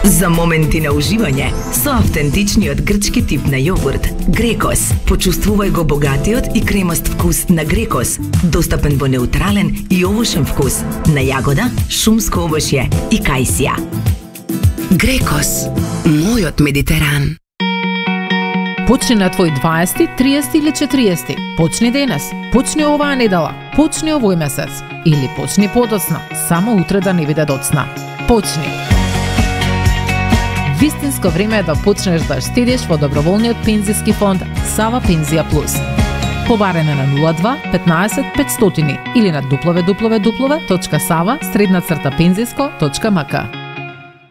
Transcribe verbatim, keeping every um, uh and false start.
За моменти на уживање со автентичниот грчки тип на јогурт Грекос. Почувствувај го богатиот и кремаст вкус на Грекос, достапен во неутрален и овошен вкус на јагода, шумско овошје и кајсија. Грекос, мојот Медитеран. Почни на твој дваесети, триесети или четириесети. Почни денес. Почни оваа недела. Почни овој месец. Или почни подоцна. Само утре да не биде доцна. Почни. Вистинско време е да почнеш да штедиш во доброволниот пензиски фонд Сава Пензија Плюс. Побарене на нула два петнаесет петстотини или на дабл ю дабл ю дабл ю точка сава средна црта пензиско точка ем ка.